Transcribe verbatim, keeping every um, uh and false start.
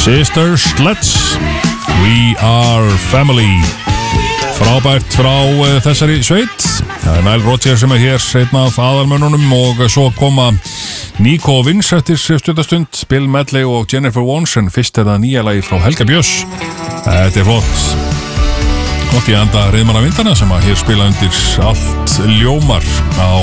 Sisters Sledge, We Are Family. Frábært frá uh, þessari sveit. Það er Nile Rodgers sem er hér, einn af aðalmönnunum, og svo koma Nico og Vince eftir stundastund, Bill Medley og Jennifer Warnes, en fyrst er það nýja lagi frá Helga Björns. Þetta er flott. Gott í anda Reiðmanna vindana sem að hér spila undir Allt ljómar á